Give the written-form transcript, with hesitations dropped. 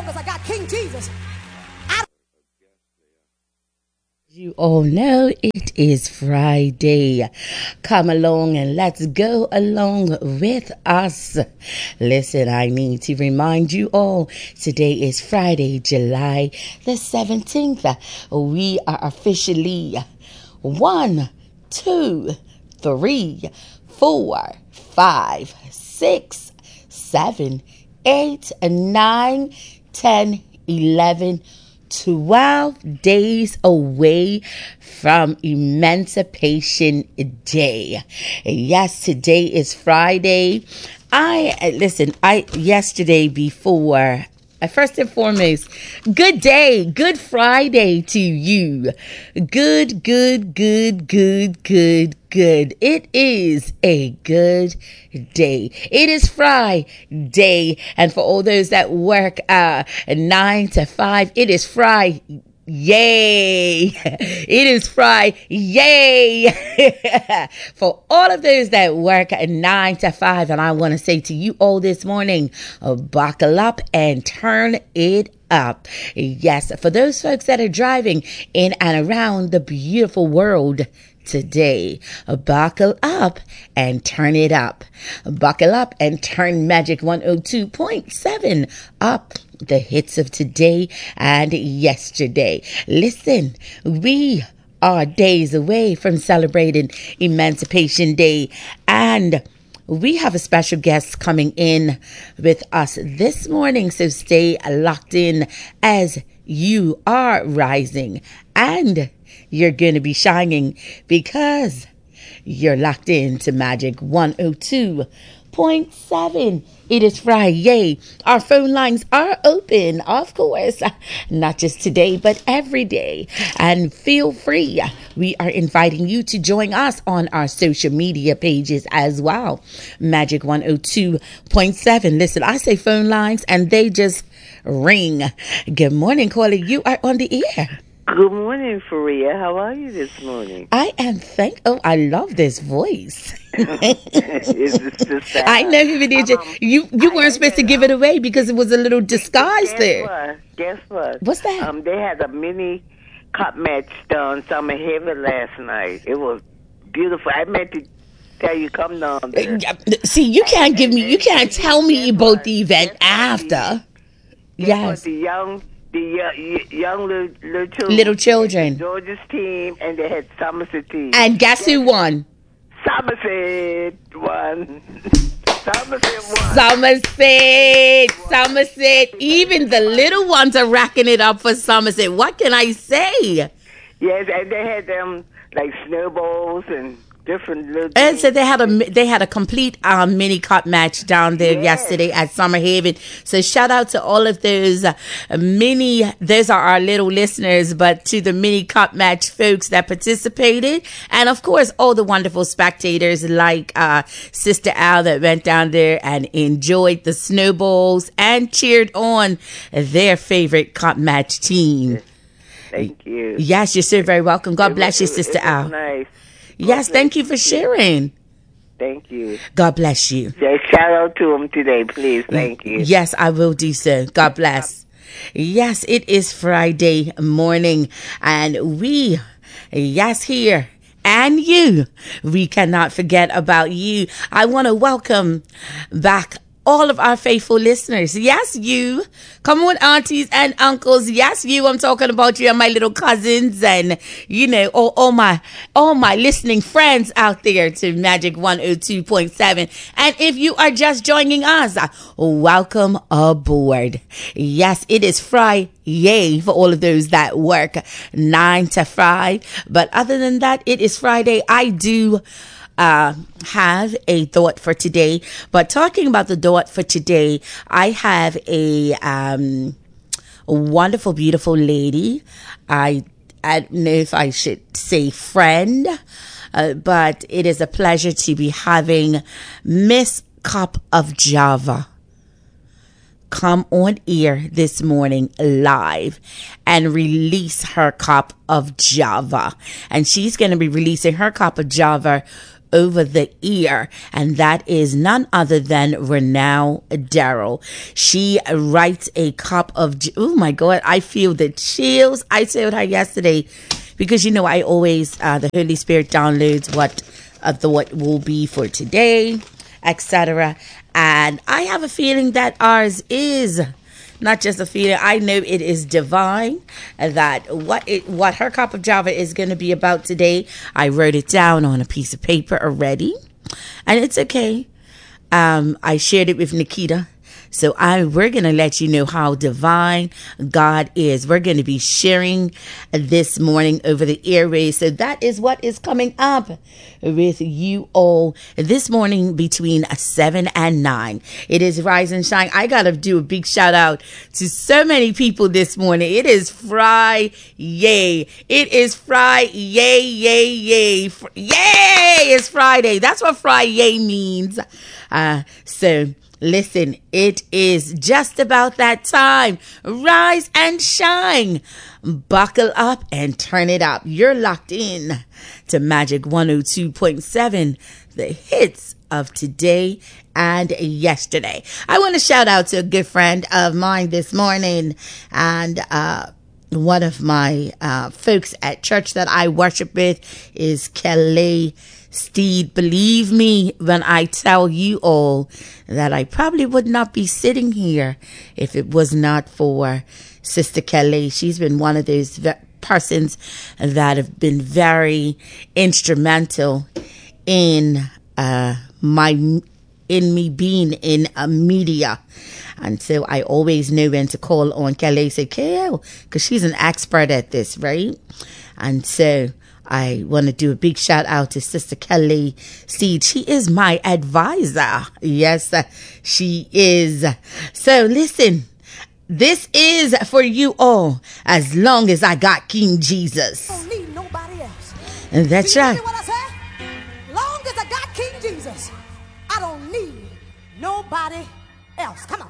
because I got King Jesus. You all know it is Friday. Come along and let's go along with us. Listen, I need to remind you all, today is Friday, July the 17th. We are officially 1, 2, 3, 4, 5, 6, 7, 8, 9, 10, 11, 12 days away from Emancipation Day. Yes, today is Friday. Yesterday before, first and foremost, good day, good Friday to you. Good. It is a good day. It is Friday. And for all those that work 9 to 5, it is Friday. Yay! It is Friday. Yay! For all of those that work 9 to 5, and I want to say to you all this morning, buckle up and turn it up. Yes, for those folks that are driving in and around the beautiful world today, buckle up and turn it up. Buckle up and turn Magic 102.7 up. The hits of today and yesterday. Listen, we are days away from celebrating Emancipation Day, and we have a special guest coming in with us this morning, so stay locked in as you are rising and you're going to be shining because you're locked in to Magic 102.7. It is Friday. Our phone lines are open, of course, not just today, but every day. And feel free. We are inviting you to join us on our social media pages as well. Magic 102.7. Listen, I say phone lines and they just ring. Good morning, caller. You are on the air. Good morning, Faria. How are you this morning? I am I love this voice. I know who it is. You weren't supposed to give it away because it was a little disguise there. Guess what? What's that? They had a mini cup match down Summer Haven last night. It was beautiful. I meant to tell you, come down there. See, you can't tell me about the event after. Yes. The young little children. Georgia's team, and they had Somerset team. And guess who won? Somerset won. Somerset. Even the little ones are racking it up for Somerset. What can I say? Yes, and they had them like snowballs and different little. And so they had a complete mini cup match down there yesterday at Summer Haven. So shout out to all of those those are our little listeners, but to the mini cup match folks that participated, and of course all the wonderful spectators like Sister Al that went down there and enjoyed the snowballs and cheered on their favorite cup match team. Thank you. Yes, you're so very welcome. God bless you, Sister Al. Nice. Yes, thank you for sharing. Thank you. God bless you. Shout out to him today, please. Thank you. Yes, I will do so. God bless. Yes, it is Friday morning, and we, here, and you, we cannot forget about you. I want to welcome back all of our faithful listeners. Yes, you. Come on, aunties and uncles. Yes, you. I'm talking about you and my little cousins and, all my listening friends out there to Magic 102.7. And if you are just joining us, welcome aboard. Yes, it is Friday for all of those that work 9 to 5. But other than that, it is Friday. I do have a thought for today, but talking about the thought for today, I have a wonderful, beautiful lady. I don't know if I should say friend, but it is a pleasure to be having Miss Cup of Java come on air this morning live and release her cup of Java. And she's going to be releasing her cup of Java over the ear, and that is none other than Renelle Darrow. She writes a cup of, oh my God, I feel the chills. I told her yesterday, because I always, the Holy Spirit downloads what will be for today, etc. And I have a feeling that ours is not just a feeling. I know it is divine, that what her cup of Java is going to be about today. I wrote it down on a piece of paper already, and it's okay. I shared it with Nikita. So we're going to let you know how divine God is. We're going to be sharing this morning over the airways. So that is what is coming up with you all this morning between 7 and 9. It is Rise and Shine. I got to do a big shout out to so many people this morning. It is Friday. It is Friday. Yay. It's Friday. That's what Friday means. So listen, it is just about that time. Rise and shine. Buckle up and turn it up. You're locked in to Magic 102.7, the hits of today and yesterday. I want to shout out to a good friend of mine this morning, and one of my folks at church that I worship with is Kelly Steed. Believe me when I tell you all that I probably would not be sitting here if it was not for Sister Kelly. She's been one of those persons that have been very instrumental in me being in media. And so I always know when to call on Kelly, say, Kel, because she's an expert at this, right? And so I want to do a big shout out to Sister Kelly Steed. She is my advisor. Yes, she is. So listen, this is for you all. As long as I got King Jesus. I don't need nobody else. And that's right. What I said? Long as I got King Jesus, I don't need nobody else. Come on.